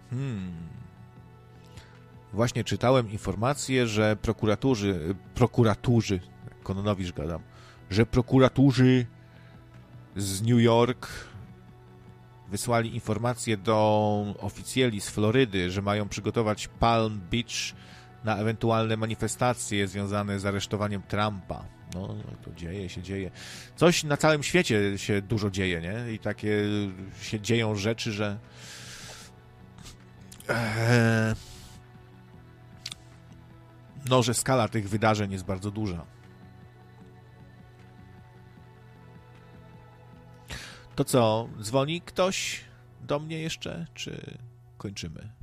Właśnie czytałem informację, że prokuratorzy, Kononowicz gadam, że prokuratorzy z New York wysłali informację do oficjeli z Florydy, że mają przygotować Palm Beach na ewentualne manifestacje związane z aresztowaniem Trumpa. No, to dzieje. Coś na całym świecie się dużo dzieje, nie? I takie się dzieją rzeczy, że że skala tych wydarzeń jest bardzo duża. To co, dzwoni ktoś do mnie jeszcze, czy kończymy?